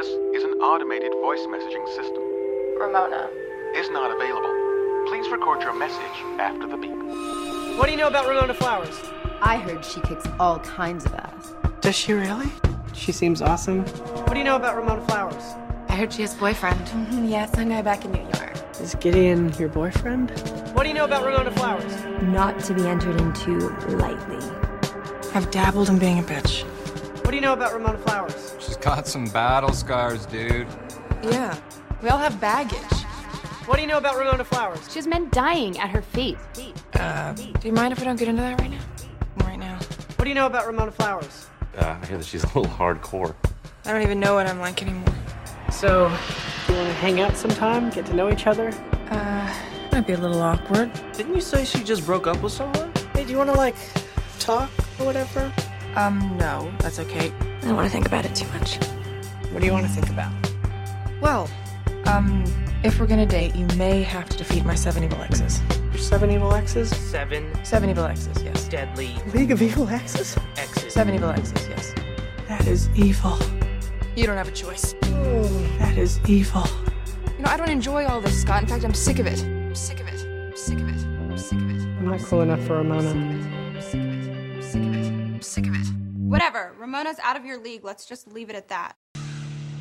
This is an automated voice messaging system. Ramona. Is not available. Please record your message after the beep. What do you know about Ramona Flowers? I heard she kicks all kinds of ass. Does she really? She seems awesome. What do you know about Ramona Flowers? I heard she has a boyfriend. Yeah, some guy back in New York. Is Gideon your boyfriend? What do you know about Ramona Flowers? Not to be entered into lightly. I've dabbled in being a bitch. What do you know about Ramona Flowers? She's got some battle scars, dude. Yeah, we all have baggage. What do you know about Ramona Flowers? She has men dying at her feet. Do you mind if we don't get into that right now? Right now. What do you know about Ramona Flowers? I hear that she's a little hardcore. I don't even know what I'm like anymore. So, do you want to hang out sometime? Get to know each other? Might be a little awkward. Didn't you say she just broke up with someone? Hey, do you want to, like, talk or whatever? No, that's okay. I don't want to think about it too much. What do you want to think about? Well, if we're gonna date, you may have to defeat my 7 evil exes. 7 evil exes? 7 7 evil exes, yes. deadly League of Evil Exes? exes. 7 evil exes, yes. That is evil. You don't have a choice. Oh, that is evil. You know, I don't enjoy all this, Scott. In fact, I'm sick of it. I'm sick of it. I'm sick of it. I'm sick of it. I'm not cool enough for Ramona. I'm sick of it. I'm sick of it. I'm sick of it. Whatever. Ramona's out of your league. Let's just leave it at that.